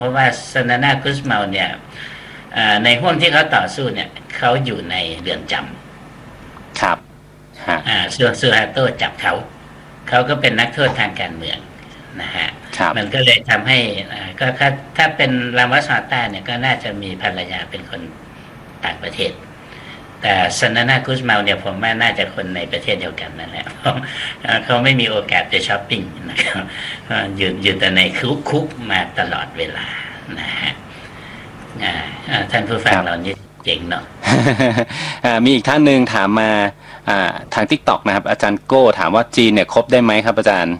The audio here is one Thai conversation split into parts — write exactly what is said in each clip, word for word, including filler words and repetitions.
เพราะว่าซานานาคุสเมาเนี่ยในห่วงที่เขาต่อสู้เนี่ยเขาอยู่ในเรือนจำครับอ่าซูซูฮาโตจับเขาเขาก็เป็นนักโทษทางการเมืองนะฮะมันก็เลยทำให้ก็ถ้าถ้าเป็นรามวัสมาต้าเนี่ยก็น่าจะมีภรรยาเป็นคนต่างประเทศแต่ซานานาคุสเมาเนี่ยผมว่าน่าจะคนในประเทศเดียวกันนั่นแหละเขาไม่มีโอกาสไปช้อปปิ้งนะครับอยู่อยู่แต่ในคุกคุกมาตลอดเวลานะฮะท่านผู้ฟังเรานี่เจ๋งเนาะมีอีกท่านหนึ่งถามมาทาง ทิกต็อก นะครับอาจารย์โก้ถามว่าจีนเนี่ยคบได้ไหมครับอาจารย์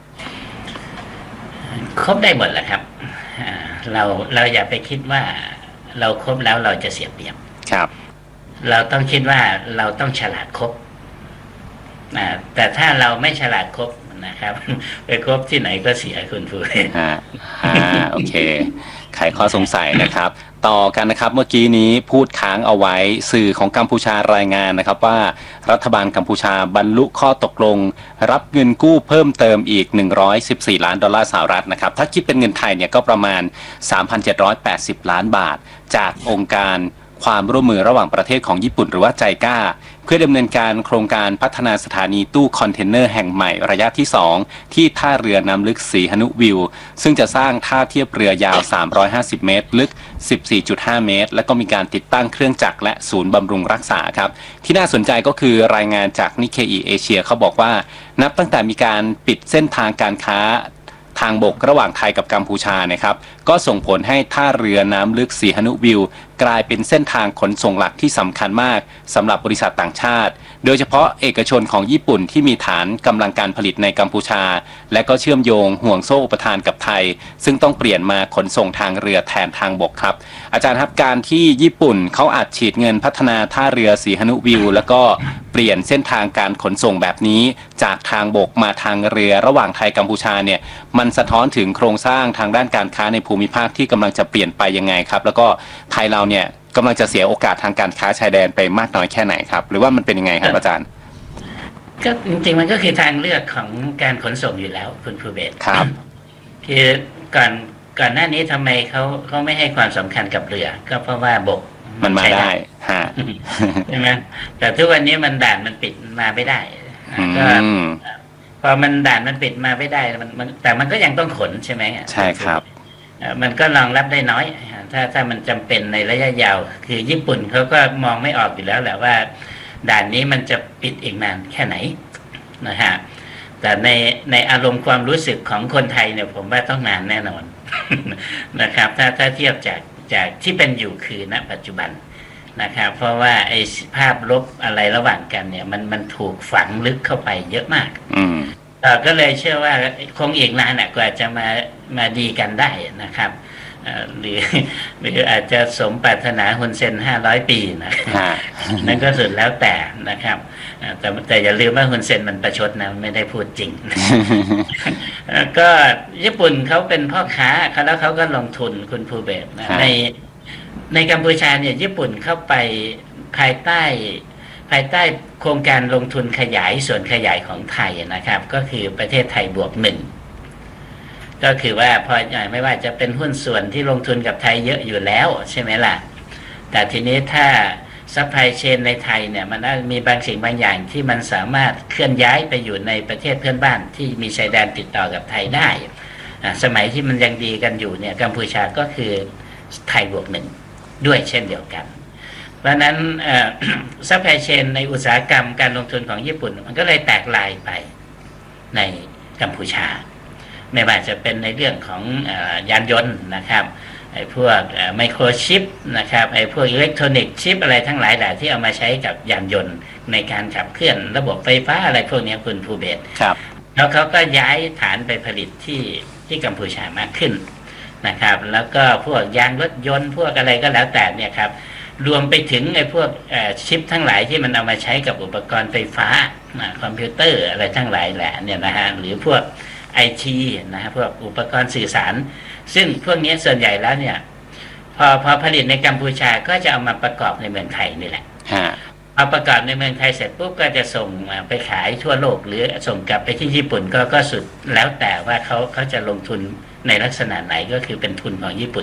คบได้หมดแหละครับเราเราอย่าไปคิดว่าเราคบแล้วเราจะเสียเปรียบครับเราต้องคิดว่าเราต้องฉลาดคบแต่ถ้าเราไม่ฉลาดคบนะครับไปคบที่ไหนก็เสียคุณผู้อ่าอ่าโอเคไขข้อสงสัยนะครับต่อกันนะครับเมื่อกี้นี้พูดค้างเอาไว้สื่อของกัมพูชารายงานนะครับว่ารัฐบาลกัมพูชาบรรลุข้อตกลงรับเงินกู้เพิ่มเติมอีกหนึ่งร้อยสิบสี่ล้านดอลลาร์สหรัฐนะครับถ้าคิดเป็นเงินไทยเนี่ยก็ประมาณ สามพันเจ็ดร้อยแปดสิบ ล้านบาทจากองค์การความร่วมมือระหว่างประเทศของญี่ปุ่นหรือว่าไจก้าเพื่อดำเนินการโครงการพัฒนาสถานีตู้คอนเทนเนอร์แห่งใหม่ระยะที่สองที่ท่าเรือน้ำลึกสีหนุวิวซึ่งจะสร้างท่าเทียบเรือยาวสามร้อยห้าสิบเมตรลึก สิบสี่จุดห้า เมตรและก็มีการติดตั้งเครื่องจักรและศูนย์บำรุงรักษาครับที่น่าสนใจก็คือรายงานจากนิเคอิเอเชียเขาบอกว่านับตั้งแต่มีการปิดเส้นทางการค้าทางบกระหว่างไทยกับกัมพูชานะครับก็ส่งผลให้ท่าเรือน้ำลึกสีหนุวิวกลายเป็นเส้นทางขนส่งหลักที่สำคัญมากสำหรับบริษัทต่างชาติโดยเฉพาะเอกชนของญี่ปุ่นที่มีฐานกำลังการผลิตในกัมพูชาและก็เชื่อมโยงห่วงโซ่อุปทานกับไทยซึ่งต้องเปลี่ยนมาขนส่งทางเรือแทนทางบกครับอาจารย์ครับการที่ญี่ปุ่นเขาอัดฉีดเงินพัฒนาท่าเรือสีหนุวิวแล้วก็เปลี่ยนเส้นทางการขนส่งแบบนี้จากทางบกมาทางเรือระหว่างไทยกัมพูชาเนี่ยมันสะท้อนถึงโครงสร้างทางด้านการค้าในภูมิภาคที่กำลังจะเปลี่ยนไปยังไงครับแล้วก็ไทยเราเนี่ยกำลังจะเสียโอกาสทางการค้าชายแดนไปมากน้อยแค่ไหนครับหรือว่ามันเป็นยังไงครับอาจารย์ก็จริงๆมันก็คือทางเลือกของการขนส่งอยู่แล้วคุณภูเบศครับคือก่อนก่อนหน้านี้ทำไมเขาเขาไม่ให้ความสำคัญกับเรือก็เพราะว่าบกมันมาได้ฮะใช่ไหมแต่ทุกวันนี้มันด่านมันปิดมาไม่ได้ก็พอมันด่านมันปิดมาไม่ได้มันแต่มันก็ยังต้องขนใช่ไหมใช่ครับมันก็รองรับได้น้อยถ้าถ้ามันจำเป็นในระยะยาวคือญี่ปุ่นเขาก็มองไม่ออกอยู่แล้วแหละว่าด่านนี้มันจะปิดอีกนานแค่ไหนนะฮะแต่ในในอารมณ์ความรู้สึกของคนไทยเนี่ยผมว่าต้องนานแน่นอนนะครับถ้าถ้าเทียบจากจากที่เป็นอยู่คือณปัจจุบันนะครับเพราะว่าไอ้ภาพลบอะไรระหว่างกันเนี่ยมันมันถูกฝังลึกเข้าไปเยอะมากอืมก็เลยเชื่อว่าคงอีกนานกว่าจะมามาดีกันได้นะครับหรือหรืออาจจะสมปรารถนาฮุนเซนห้าร้อยปีนะนั่นก็สุดแล้วแต่นะครับแต่แต่อย่าลืมว่าฮุนเซนมันประชดนะไม่ได้พูดจริงก็ญี่ปุ่นเขาเป็นพ่อค้าเขาแล้วเขาก็ลงทุนคุณภูเบศนะในในกัมพูชาเนี่ยญี่ปุ่นเข้าไปภายใต้ภายใต้โครงการลงทุนขยายส่วนขยายของไทยนะครับก็คือประเทศไทยบวกหนึ่งก็คือว่าพอไม่ว่าจะเป็นหุ้นส่วนที่ลงทุนกับไทยเยอะอยู่แล้วใช่ไหมล่ะแต่ทีนี้ถ้าซัพพลายเชนในไทยเนี่ยมันมีบางสิ่งบางอย่างที่มันสามารถเคลื่อนย้ายไปอยู่ในประเทศเพื่อนบ้านที่มีชายแดนติดต่อกับไทยได้สมัยที่มันยังดีกันอยู่เนี่ยกัมพูชาก็คือไทยบวกหนึ่งด้วยเช่นเดียวกันเพราะนั้นซัพพลายเชนในอุตสาหกรรมการลงทุนของญี่ปุ่นมันก็เลยแตกลายไปในกัมพูชาไม่ว่าจะเป็นในเรื่องของยานยนต์นะครับไอ้พวกไมโครชิปนะครับไอ้พวกอิเล็กทรอนิกส์ชิปอะไรทั้งหลายแหละที่เอามาใช้กับยานยนต์ในการขับเคลื่อนระบบไฟฟ้าอะไรพวกนี้คุณภูเบศครับแล้วเขาก็ย้ายฐานไปผลิตที่ที่กัมพูชามากขึ้นนะครับแล้วก็พวกยางรถยนต์พวกอะไรก็แล้วแต่เนี่ยครับรวมไปถึงไอ้พวกชิปทั้งหลายที่มันเอามาใช้กับอุปกรณ์ไฟฟ้าคอมพิวเตอร์อะไรทั้งหลายแหละเนี่ยนะฮะหรือพวกไอทีนะฮะพวกอุปกรณ์สื่อสารซึ่งพวกนี้ส่วนใหญ่แล้วเนี่ยพอพอผลิตในกัมพูชาก็จะเอามาประกอบในเมืองไทยนี่แหละเอาประกอบในเมืองไทยเสร็จปุ๊บก็จะส่งไปขายทั่วโลกหรือส่งกลับไปที่ญี่ปุ่นก็ก็สุดแล้วแต่ว่าเขาเขาจะลงทุนในลักษณะไหนก็คือเป็นทุนของญี่ปุ่น